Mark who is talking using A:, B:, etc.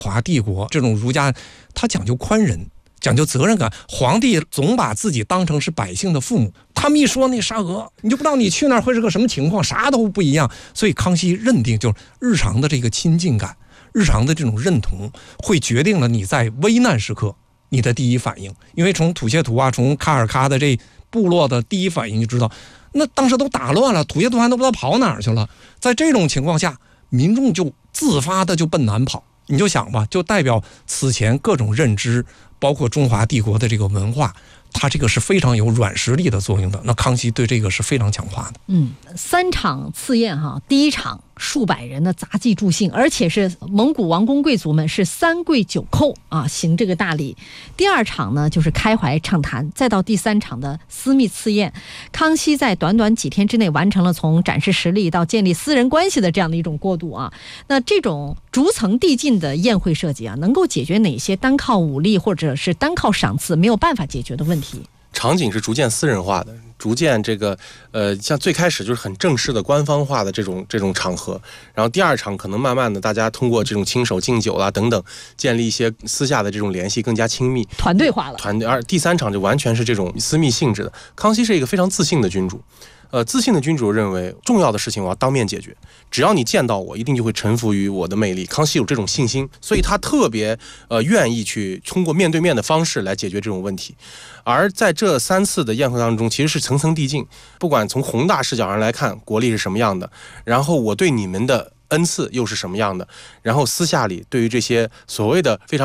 A: 华帝国这种儒家，他讲究宽仁，讲究责任感。皇帝总把自己当成是百姓的父母，他们一说那沙俄，你就不知道你去那儿会是个什么情况，啥都不一样。所以康熙认定，就是日常的这个亲近感，日常的这种认同，会决定了你在危难时刻你的第一反应。因为从土谢图啊，从卡尔喀的这部落的第一反应就知道，那当时都打乱了，土谢图汗都不知道跑哪儿去了。在这种情况下，民众就自发的就奔南跑。你就想吧，就代表此前各种认知，包括中华帝国的这个文化，它这个是非常有软实力的作用的。那康熙对这个是非常强化的。
B: 3场赐宴哈，第一场数百人的杂技助兴，而且是蒙古王公贵族们是3跪9叩啊，行这个大礼。第2场呢就是开怀畅谈，再到第3场的私密赐宴。康熙在短短几天之内完成了从展示实力到建立私人关系的这样的一种过渡啊。那这种逐层递进的宴会设计啊，能够解决哪些单靠武力或者是单靠赏赐没有办法解决的问题？
C: 场景是逐渐私人化的，逐渐这个像最开始就是很正式的官方化的这种场合，然后第2场可能慢慢的大家通过这种亲手敬酒啦等等，建立一些私下的这种联系，更加亲密，
B: 团队化了。
C: 而第3场就完全是这种私密性质的。康熙是一个非常自信的君主。自信的君主认为重要的事情我要当面解决，只要你见到我，一定就会臣服于我的魅力。康熙有这种信心，所以他特别愿意去通过面对面的方式来解决这种问题。而在这3次的宴会当中，其实是层层递进，不管从宏大视角上来看国力是什么样的，然后我对你们的恩赐又是什么样的，然后私下里对于这些所谓的非常